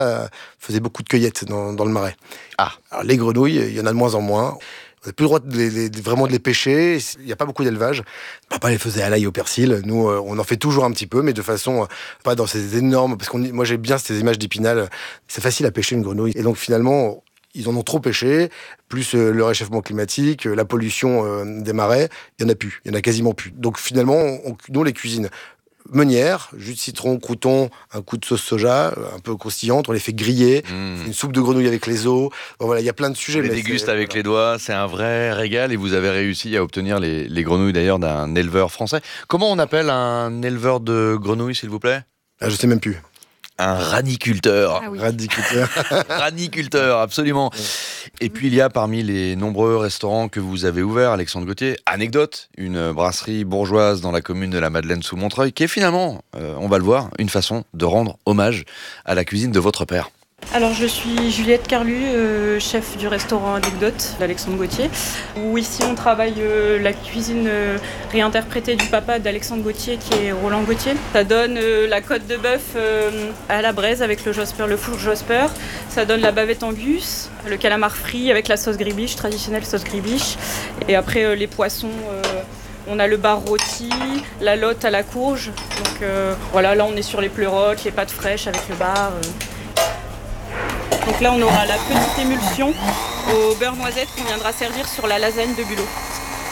faisait beaucoup de cueillettes dans le Marais. Ah. Alors, les grenouilles, il y en a de moins en moins. On n'a plus le droit vraiment de les pêcher. Il n'y a pas beaucoup d'élevage. Papa les faisait à l'ail au persil. Nous, on en fait toujours un petit peu, mais de façon pas dans ces énormes. Parce que moi, j'aime bien ces images d'Épinal. C'est facile à pêcher une grenouille. Et donc finalement, ils en ont trop pêché. Plus le réchauffement climatique, la pollution des marais, il y en a plus. Il y en a quasiment plus. Donc finalement, nous on les cuisine. Meunière, jus de citron, crouton, un coup de sauce soja, un peu croustillante, on les fait griller, une soupe de grenouille avec les os. Bon, voilà, il y a plein de sujets. On les déguste avec les doigts, c'est un vrai régal et vous avez réussi à obtenir les grenouilles d'ailleurs d'un éleveur français. Comment on appelle un éleveur de grenouilles, s'il vous plaît ? Je sais même plus. Un raniculteur. Ah oui. Radiculteur. Raniculteur, absolument. Et puis il y a parmi les nombreux restaurants que vous avez ouverts, Alexandre Gauthier, Anecdote, une brasserie bourgeoise dans la commune de la Madeleine sous Montreuil, qui est finalement, on va le voir, une façon de rendre hommage à la cuisine de votre père. Alors je suis Juliette Carlu, chef du restaurant Anecdote d'Alexandre Gauthier, où ici on travaille la cuisine réinterprétée du papa d'Alexandre Gauthier qui est Roland Gauthier. Ça donne la côte de bœuf à la braise avec le Josper, le four Josper. Ça donne la bavette angus, le calamar frit avec la sauce gribiche, traditionnelle sauce gribiche. Et après les poissons... on a le bar rôti, la lotte à la courge. Donc voilà, là on est sur les pleurotes, les pâtes fraîches avec le bar. Donc là, on aura la petite émulsion au beurre noisette qu'on viendra servir sur la lasagne de bulot.